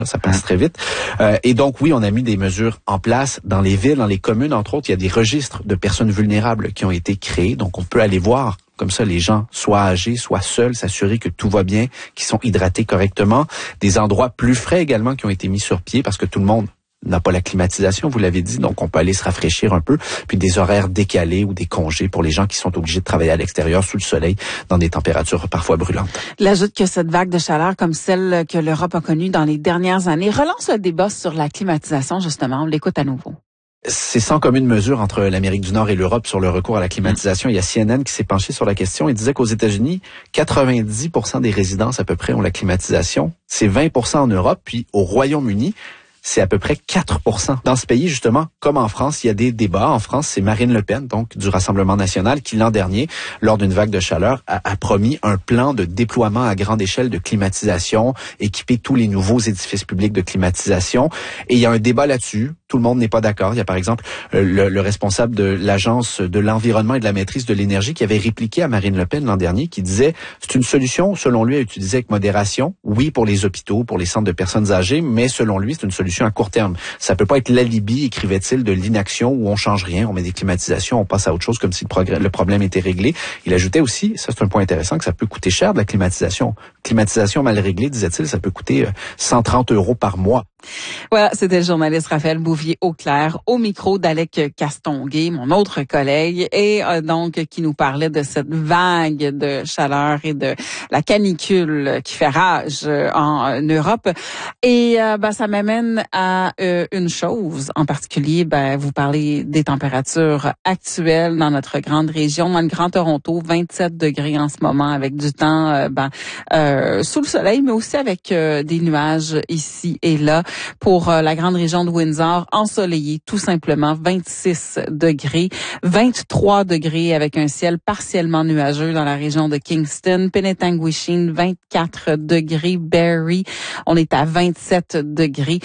Ça passe très vite. Et donc, oui, on a mis des mesures en place dans les villes, dans les communes, entre autres. Il y a des registres de personnes vulnérables qui ont été créés. Donc, on peut aller voir comme ça les gens, soit âgés, soit seuls, s'assurer que tout va bien, qu'ils sont hydratés correctement. Des endroits plus frais également qui ont été mis sur pied parce que tout le monde n'a pas la climatisation, vous l'avez dit, donc on peut aller se rafraîchir un peu, puis des horaires décalés ou des congés pour les gens qui sont obligés de travailler à l'extérieur sous le soleil dans des températures parfois brûlantes. Il ajoute que cette vague de chaleur comme celle que l'Europe a connue dans les dernières années relance le débat sur la climatisation, justement. On l'écoute à nouveau. C'est sans commune mesure entre l'Amérique du Nord et l'Europe sur le recours à la climatisation. Il y a CNN qui s'est penché sur la question et disait qu'aux États-Unis, 90% des résidences à peu près ont la climatisation. C'est 20% en Europe, puis au Royaume-Uni, c'est à peu près 4%. Dans ce pays, justement, comme en France, il y a des débats. En France, c'est Marine Le Pen, donc du Rassemblement national, qui l'an dernier, lors d'une vague de chaleur, a promis un plan de déploiement à grande échelle de climatisation, équiper tous les nouveaux édifices publics de climatisation. Et il y a un débat là-dessus. Tout le monde n'est pas d'accord. Il y a par exemple le responsable de l'Agence de l'environnement et de la maîtrise de l'énergie qui avait répliqué à Marine Le Pen l'an dernier, qui disait c'est une solution, selon lui, à utiliser avec modération. Oui, pour les hôpitaux, pour les centres de personnes âgées, mais selon lui, c'est une solution à court terme. Ça peut pas être l'alibi, écrivait-il, de l'inaction où on change rien, on met des climatisations, on passe à autre chose comme si le problème était réglé. Il ajoutait aussi, ça c'est un point intéressant, que ça peut coûter cher de la climatisation. Climatisation mal réglée, disait-il, ça peut coûter 130 € par mois. Voilà, c'était le journaliste Raphaël Bouvier-Auclair au micro d'Alec Castonguay, mon autre collègue, et donc qui nous parlait de cette vague de chaleur et de la canicule qui fait rage en Europe. Et ça m'amène à une chose en particulier. Vous parlez des températures actuelles dans notre grande région, dans le Grand Toronto, 27 degrés en ce moment, avec du temps sous le soleil, mais aussi avec des nuages ici et là. Pour la grande région de Windsor, ensoleillé tout simplement, 26 degrés, 23 degrés avec un ciel partiellement nuageux dans la région de Kingston, Penetanguishene, 24 degrés, Barrie, on est à 27 degrés.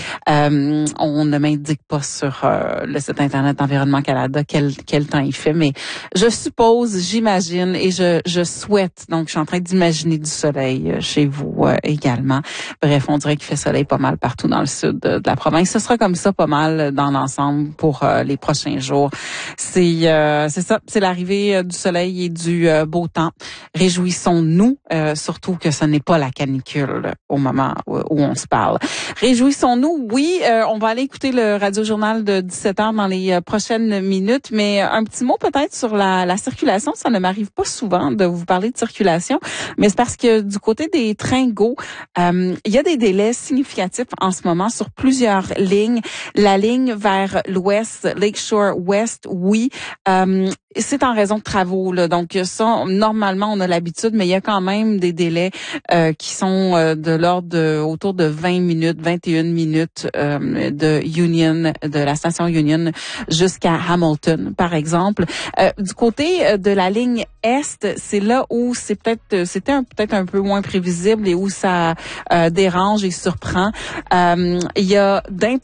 On ne m'indique pas sur le site internet d'Environnement Canada quel temps il fait, mais je suppose, j'imagine et je souhaite, donc je suis en train d'imaginer du soleil chez vous également. Bref, on dirait qu'il fait soleil pas mal partout dans le sud de la province. Ce sera comme ça pas mal dans l'ensemble pour les prochains jours. C'est ça, c'est l'arrivée du soleil et du beau temps. Réjouissons-nous, surtout que ce n'est pas la canicule au moment où on se parle. Réjouissons-nous, oui, on va aller écouter le radio-journal de 17h dans les prochaines minutes, mais un petit mot peut-être sur la circulation. Ça ne m'arrive pas souvent de vous parler de circulation, mais c'est parce que du côté des trains GO, il y a des délais significatifs en ce moment sur plusieurs lignes. La ligne vers l'ouest, Lakeshore West, oui, c'est en raison de travaux, là. Donc ça, normalement, on a l'habitude, mais il y a quand même des délais qui sont de l'ordre de autour de 20 minutes, 21 minutes de Union, de la station Union jusqu'à Hamilton, par exemple. Du côté de la ligne Est, c'est là où c'était peut-être un peu moins prévisible et où ça dérange et surprend. Il y a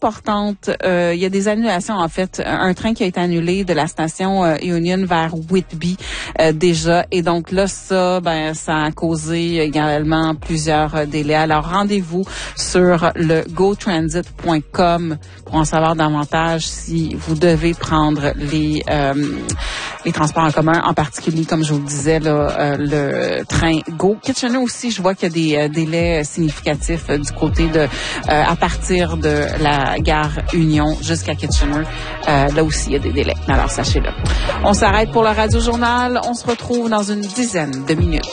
il y a des annulations, en fait. Un train qui a été annulé de la station Union vers Whitby déjà. Et donc là, ça a causé également plusieurs délais. Alors, rendez-vous sur le gotransit.com pour en savoir davantage si vous devez prendre les transports en commun, en particulier, comme je vous le disais, là, le train Go. Kitchener aussi, je vois qu'il y a des délais significatifs du côté de à partir de la gare Union jusqu'à Kitchener. Là aussi, il y a des délais. Alors, sachez-le. On s'arrête pour le Radio-Journal. On se retrouve dans une dizaine de minutes.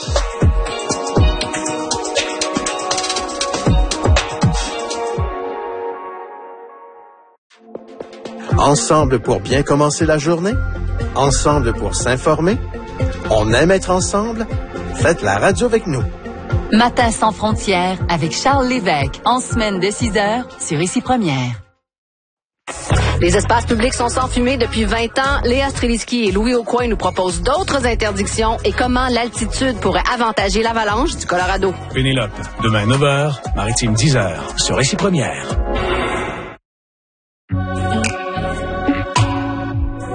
Ensemble pour bien commencer la journée? Ensemble pour s'informer? On aime être ensemble? Faites la radio avec nous. Matin sans frontières avec Charles Lévesque, en semaine de 6h sur Ici Première. Les espaces publics sont sans fumée depuis 20 ans. Léa Streliski et Louis Aucoin nous proposent d'autres interdictions et comment l'altitude pourrait avantager l'avalanche du Colorado. Pénélope, demain 9h, Maritime 10h, sur Ici Première.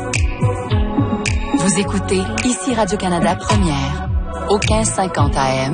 Vous écoutez Ici Radio-Canada Première, au 1550 AM.